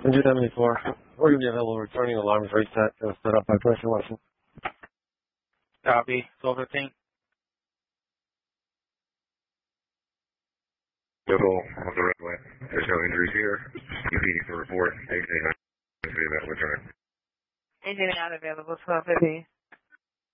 274. We're going to be available returning alarms reset set up by pressure washing. Copy. 1215. Local on the runway. There's no injuries here. You need to report. Anything available return. Engine not available. 1215.